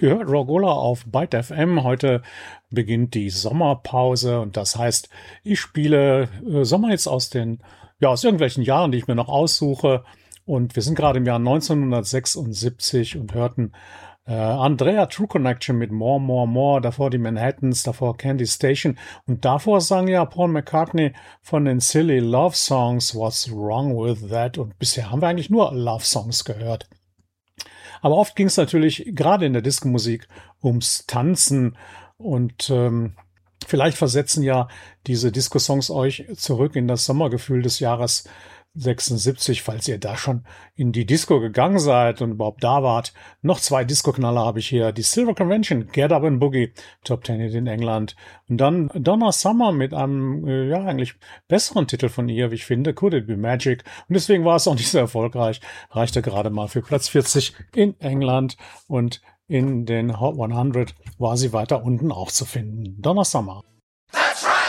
gehört Rogola auf Byte FM. Heute beginnt die Sommerpause und das heißt, ich spiele Sommerhits aus irgendwelchen Jahren, die ich mir noch aussuche. Und wir sind gerade im Jahr 1976 und hörten Andrea True Connection mit More, More, More, davor die Manhattans, davor Candy Station und davor sang ja Paul McCartney von den Silly Love Songs What's Wrong with That, und bisher haben wir eigentlich nur Love Songs gehört. Aber oft ging es natürlich gerade in der Disco-Musik ums Tanzen und vielleicht versetzen ja diese Disco-Songs euch zurück in das Sommergefühl des Jahres 76, falls ihr da schon in die Disco gegangen seid und überhaupt da wart. Noch 2 Disco-Knaller habe ich hier. Die Silver Convention, Get Up and Boogie, Top 10 Hit in England. Und dann Donna Summer mit einem, eigentlich besseren Titel von ihr, wie ich finde, Could It Be Magic. Und deswegen war es auch nicht so erfolgreich. Reichte gerade mal für Platz 40 in England und in den Hot 100 war sie weiter unten auch zu finden. Donna Summer.